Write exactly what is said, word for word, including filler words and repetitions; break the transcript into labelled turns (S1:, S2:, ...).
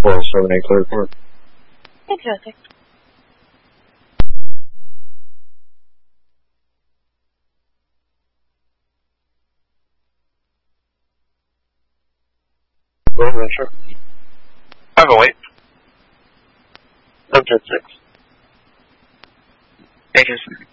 S1: four oh seven eight, clear for.
S2: Fantastic.
S1: Go ahead, sure.
S3: five oh eight.
S1: Subject six.
S3: Thank you.